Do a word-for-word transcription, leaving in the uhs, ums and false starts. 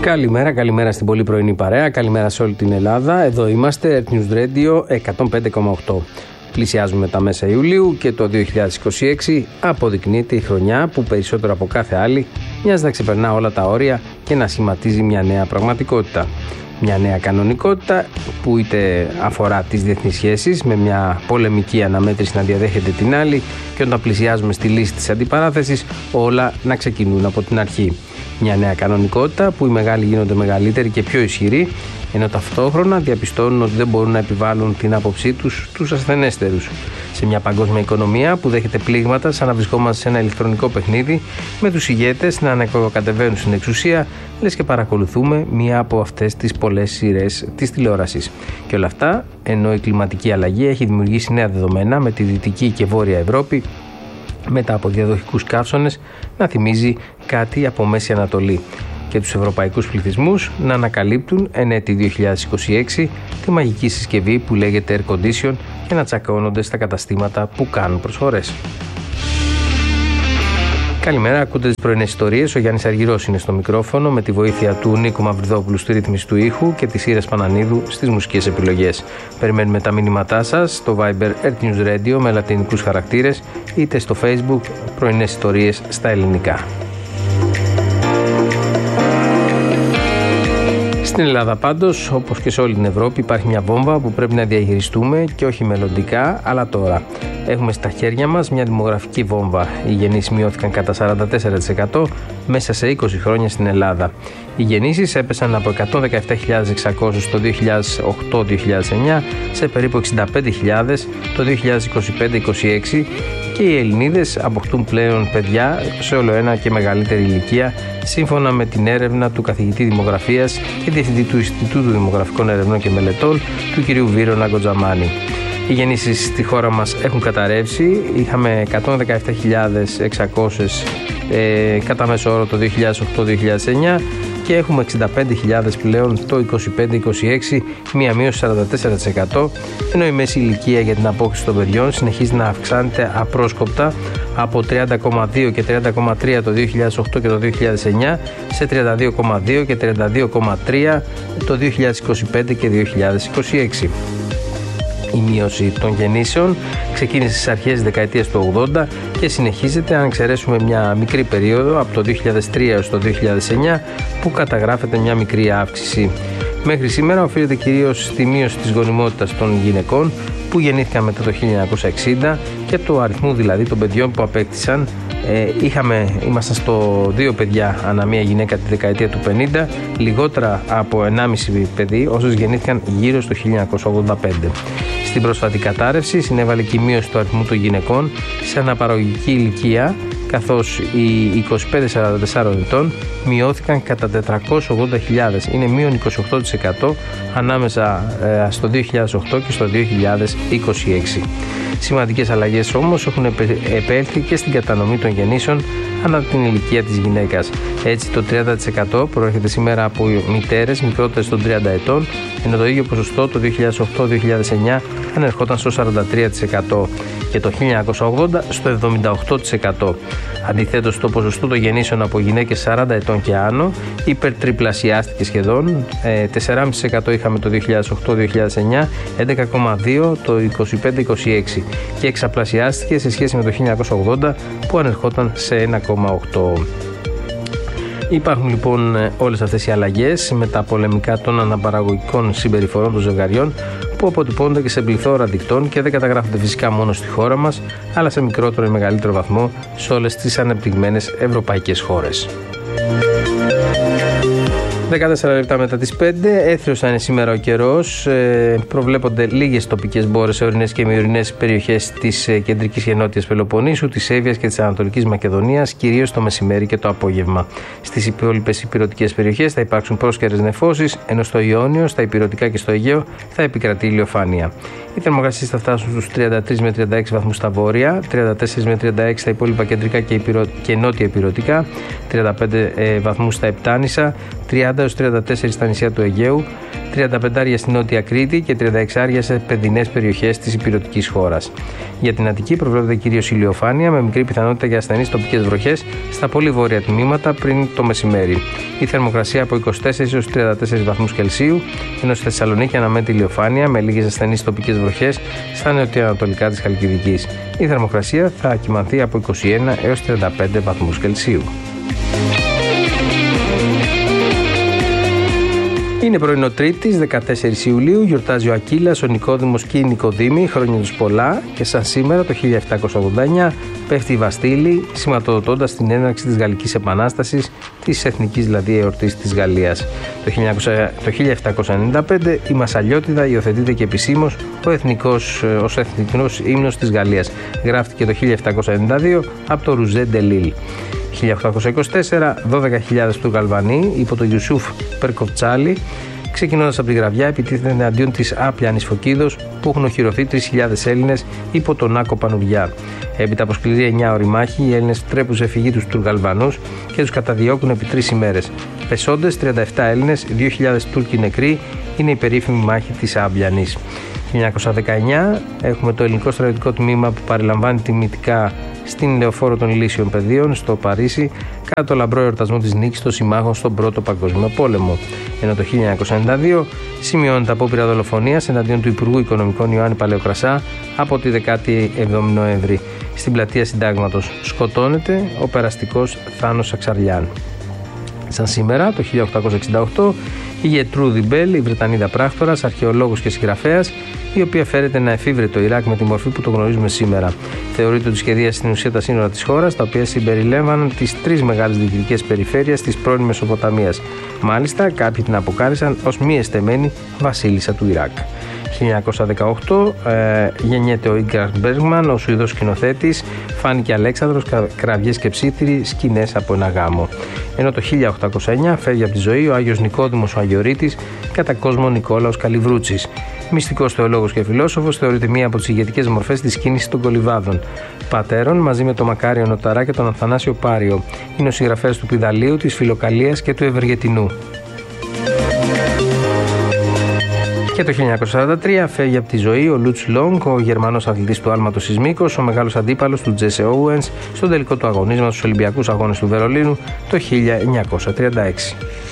Καλημέρα, καλημέρα στην πολύ πρωινή παρέα, καλημέρα σε όλη την Ελλάδα. Εδώ είμαστε, Earth News Radio εκατόν πέντε κόμμα οκτώ. Πλησιάζουμε τα μέσα Ιουλίου και το δύο χιλιάδες είκοσι έξι αποδεικνύεται η χρονιά που περισσότερο από κάθε άλλη μοιάζει να ξεπερνά όλα τα όρια και να σχηματίζει μια νέα πραγματικότητα. Μια νέα κανονικότητα που είτε αφορά τις διεθνείς σχέσεις με μια πολεμική αναμέτρηση να διαδέχεται την άλλη και όταν πλησιάζουμε στη λύση της αντιπαράθεσης όλα να ξεκινούν από την αρχή. Μια νέα κανονικότητα που οι μεγάλοι γίνονται μεγαλύτεροι και πιο ισχυροί, ενώ ταυτόχρονα διαπιστώνουν ότι δεν μπορούν να επιβάλλουν την άποψή τους στους ασθενέστερους. Σε μια παγκόσμια οικονομία που δέχεται πλήγματα σαν να βρισκόμαστε σε ένα ηλεκτρονικό παιχνίδι, με τους ηγέτες να ανακατεβαίνουν στην εξουσία, λες και παρακολουθούμε μία από αυτές τις πολλές σειρές της τηλεόρασης. Και όλα αυτά, ενώ η κλιματική αλλαγή έχει δημιουργήσει νέα δεδομένα με τη Δυτική και Βόρεια Ευρώπη, μετά από διαδοχικούς καύσωνες να θυμίζει κάτι από Μέση Ανατολή και τους ευρωπαϊκούς πληθυσμούς να ανακαλύπτουν εν έτη δύο χιλιάδες είκοσι έξι τη μαγική συσκευή που λέγεται Air Condition και να τσακώνονται στα καταστήματα που κάνουν προσφορές. Καλημέρα, ακούτε τις πρωινές ιστορίες. Ο Γιάννης Αργυρός είναι στο μικρόφωνο με τη βοήθεια του Νίκου Μαυριδόπουλου στη ρύθμιση του ήχου και της Ήρας Πανανίδου στις μουσικές επιλογές. Περιμένουμε τα μηνύματά σας στο Viber Earth News Radio με λατινικούς χαρακτήρες είτε στο Facebook πρωινές ιστορίες στα ελληνικά. Στην Ελλάδα πάντως, όπως και σε όλη την Ευρώπη, υπάρχει μια βόμβα που πρέπει να διαχειριστούμε και όχι μελλοντικά, αλλά τώρα. Έχουμε στα χέρια μας μια δημογραφική βόμβα. Οι γεννήσεις μειώθηκαν κατά σαράντα τέσσερα τοις εκατό μέσα σε είκοσι χρόνια στην Ελλάδα. Οι γεννήσεις έπεσαν από εκατόν δεκαεπτά χιλιάδες εξακόσιους το δύο χιλιάδες οκτώ δύο χιλιάδες εννιά σε περίπου εξήντα πέντε χιλιάδες το δύο χιλιάδες είκοσι πέντε είκοσι έξι και οι Ελληνίδες αποκτούν πλέον παιδιά σε όλο ένα και μεγαλύτερη ηλικία, σύμφωνα με την έρευνα του καθηγητή Δημογραφίας και διευθυντή του Ινστιτούτου Δημογραφικών Ερευνών και Μελετών, του κ. Βίρονα Γκοτζαμάνη. Οι γεννήσεις στη χώρα μας έχουν καταρρεύσει. Είχαμε εκατόν δεκαεπτά χιλιάδες εξακόσιους ε, κατά μέσο όρο το δύο χιλιάδες οκτώ δύο χιλιάδες εννιά και έχουμε εξήντα πέντε χιλιάδες πλέον το είκοσι πέντε είκοσι έξι, μία μείωση σαράντα τέσσερα τοις εκατό, ενώ η μέση ηλικία για την απόκτηση των παιδιών συνεχίζει να αυξάνεται απρόσκοπτα από τριάντα κόμμα δύο και τριάντα κόμμα τρία το δύο χιλιάδες οκτώ και το δύο χιλιάδες εννιά σε τριάντα δύο κόμμα δύο και τριάντα δύο κόμμα τρία το δύο χιλιάδες είκοσι πέντε και δύο χιλιάδες είκοσι έξι. Η μείωση των γεννήσεων ξεκίνησε στις αρχές της δεκαετίας του ογδόντα και συνεχίζεται, αν εξαιρέσουμε μια μικρή περίοδο από το δύο χιλιάδες τρία έως το δύο χιλιάδες εννιά που καταγράφεται μια μικρή αύξηση. Μέχρι σήμερα οφείλεται κυρίως στη μείωση της γονιμότητας των γυναικών που γεννήθηκαν μετά το χίλια εννιακόσια εξήντα και του αριθμού δηλαδή των παιδιών που απέκτησαν. Ε, είχαμε, ήμασταν στο δύο παιδιά ανά μία γυναίκα τη δεκαετία του πενήντα, λιγότερα από ενάμιση παιδί όσους γεννήθηκαν γύρω στο χίλια εννιακόσια ογδόντα πέντε. Στην πρόσφατη κατάρρευση συνέβαλε και η μείωση του αριθμού των γυναικών σε αναπαραγωγική ηλικία, καθώς οι είκοσι πέντε σαράντα τέσσερα ετών μειώθηκαν κατά τετρακόσιες ογδόντα χιλιάδες, είναι μείον είκοσι οκτώ τοις εκατό ανάμεσα ε, στο δύο χιλιάδες οκτώ και στο δύο χιλιάδες είκοσι έξι. Σημαντικές αλλαγές όμως έχουν επέλθει και στην κατανομή των γεννήσεων ανά την ηλικία της γυναίκας. Έτσι το τριάντα τοις εκατό προέρχεται σήμερα από μητέρες μικρότερες των τριάντα ετών, ενώ το ίδιο ποσοστό το δύο χιλιάδες οκτώ δύο χιλιάδες εννιά ανερχόταν στο σαράντα τρία τοις εκατό και το χίλια εννιακόσια ογδόντα στο εβδομήντα οκτώ τοις εκατό. Αντιθέτως, το ποσοστό των γεννήσεων από γυναίκες σαράντα ετών και άνω υπερτριπλασιάστηκε σχεδόν. τέσσερα κόμμα πέντε τοις εκατό είχαμε το δύο χιλιάδες οκτώ δύο χιλιάδες εννιά, έντεκα κόμμα δύο τοις εκατό το είκοσι πέντε είκοσι έξι και εξαπλασιάστηκε σε σχέση με το χίλια εννιακόσια ογδόντα που ανερχόταν σε ένα κόμμα οκτώ. Υπάρχουν λοιπόν όλες αυτές οι αλλαγές με τα πολεμικά των αναπαραγωγικών συμπεριφορών των ζευγαριών που αποτυπώνονται και σε πληθώρα δικτών και δεν καταγράφονται φυσικά μόνο στη χώρα μας, αλλά σε μικρότερο ή μεγαλύτερο βαθμό σε όλες τις ανεπτυγμένες ευρωπαϊκές χώρες. δεκατέσσερα λεπτά μετά τις πέντε, έθριος θα είναι σήμερα ο καιρός. Ε, προβλέπονται λίγες τοπικές μπόρες σε ορεινές και μειωρινές περιοχές της ε, κεντρικής και νότιας Πελοποννήσου, της Εύβοιας και της Ανατολικής Μακεδονίας, κυρίως το μεσημέρι και το απόγευμα. Στις υπόλοιπες ηπειρωτικές περιοχές θα υπάρξουν πρόσκαιρες νεφώσεις, ενώ στο Ιόνιο, στα Ηπειρωτικά και στο Αιγαίο θα επικρατεί ηλιοφάνεια. Οι θερμοκρασίες θα φτάσουν στους τριάντα τρεις με τριάντα έξι βαθμούς στα βόρεια, τριάντα τέσσερα με τριάντα έξι στα υπόλοιπα κεντρικά και, υπηρω... και νότια Ηπειρωτικά, τριάντα πέντε ε, βαθμούς στα Επτάνησα, τριάντα έως τριάντα τέσσερα στα νησιά του Αιγαίου, τριάντα πέντε στην Νότια Κρήτη και τριάντα έξι σε παιδινές περιοχές της υπηρετικής χώρας. Για την Αττική προβλέπεται κυρίως ηλιοφάνεια με μικρή πιθανότητα για ασθενείς τοπικές βροχές στα πολύ βόρεια τμήματα πριν το μεσημέρι. Η θερμοκρασία από είκοσι τέσσερα έως τριάντα τέσσερα βαθμούς Κελσίου, ενώ στη Θεσσαλονίκη αναμένεται ηλιοφάνεια με λίγες ασθενείς τοπικές βροχές στα νοτιοανατολικά της Χαλκιδικής. Η θερμοκρασία θα κυμανθεί από είκοσι ένα έως τριάντα πέντε βαθμούς Κελσίου. Είναι πρωινό Τρίτης, δεκατέσσερις Ιουλίου, γιορτάζει ο Ακύλας, ο Νικόδημος και η Νικοδήμη, χρόνια τους πολλά, και σαν σήμερα το χίλια επτακόσια ογδόντα εννιά πέφτει η Βαστίλη, σηματοδοτώντας την έναρξη της Γαλλικής Επανάστασης, της εθνικής δηλαδή εορτής της Γαλλίας. Το χίλια επτακόσια ενενήντα πέντε η Μασσαλιώτιδα υιοθετείται και επισήμως ο εθνικός, ως εθνικός ύμνος της Γαλλίας. Γράφτηκε το χίλια επτακόσια ενενήντα δύο από το Ρουζέ Ντελίλ. χίλια οκτακόσια είκοσι τέσσερα, δώδεκα χιλιάδες Τουρκαλβανοί υπό τον Ιουσούφ Περκοφτσάλη, ξεκινώντας από τη Γραβιά, επιτίθεται εναντίον της Άπλιανης Φωκίδος που έχουν οχυρωθεί τρεις χιλιάδες Έλληνες υπό τον Άκο Πανουριά. Έπειτα από σκληρή εννιά ώρη μάχη, οι Έλληνες τρέπουν σε φυγή τους Τουρκαλβανούς και τους καταδιώκουν επί τρεις ημέρες. Πεσόντες τριάντα επτά Έλληνες, δύο χιλιάδες Τούρκοι νεκροί, είναι η περίφημη μάχη της Άπλιανης. χίλια εννιακόσια δεκαεννιά έχουμε το ελληνικό στρατιωτικό τμήμα που παρελαμβάνει τιμητικά στην Λεωφόρο των Ηλίσιων Πεδίων στο Παρίσι κατά το λαμπρό εορτασμό της νίκης των συμμάχων στον Πρώτο Παγκόσμιο Πόλεμο. Ενώ το χίλια εννιακόσια ενενήντα δύο σημειώνεται απόπειρα δολοφονίας εναντίον του Υπουργού Οικονομικών Ιωάννη Παλαιοκρασά από τη δεκάτη εβδόμη Νοέμβρη. Στην πλατεία Συντάγματος σκοτώνεται ο περαστικός Θάνος Αξαριάν. Σαν σήμερα, το χίλια οκτακόσια εξήντα οκτώ, η Γετρούδη Μπέλ, η Βρετανίδα πράκτορας, αρχαιολόγος και συγγραφέας, η οποία φέρεται να εφήβρε το Ιράκ με τη μορφή που το γνωρίζουμε σήμερα. Θεωρείται ότι σχεδίασε στην ουσία τα σύνορα της χώρας, τα οποία συμπεριλέμβαναν τις τρεις μεγάλες διοικητικές περιφέρειες της πρώην Μεσοποταμίας. Μάλιστα, κάποιοι την αποκάλυψαν ως μη εστεμένη βασίλισσα του Ιράκ. χίλια εννιακόσια δεκαοκτώ ε, γεννιέται ο Ίγκαρ Μπέργμαν, ο Σουηδός σκηνοθέτης, φάνηκε Αλέξανδρος, κραυγές και ψήθυροι, σκηνές από ένα γάμο. Ενώ το χίλια οκτακόσια εννιά φεύγει από τη ζωή ο Άγιος Νικόδημος ο Αγιορείτης, κατά κόσμο Νικόλαος Καλιβρούτσης. Μυστικός θεολόγος και φιλόσοφος, θεωρείται μία από τις ηγετικές μορφές της κίνησης των κολυμβάδων. Πατέρων, μαζί με τον Μακάριο Νοταρά και τον Ανθανάσιο Πάριο. Είναι ο συγγραφέας του Πηδαλίου, της Φιλοκαλίας και του Ευεργετινού. Και το χίλια εννιακόσια σαράντα τρία φεύγει από τη ζωή ο Λουτς Λόγκ, ο Γερμανός αθλητής του άλματος Σισμίκος, ο μεγάλος αντίπαλος του Τζέσε Όουενς στον τελικό του αγωνίσματος στους Ολυμπιακούς Αγώνες του Βερολίνου το χίλια εννιακόσια τριάντα έξι.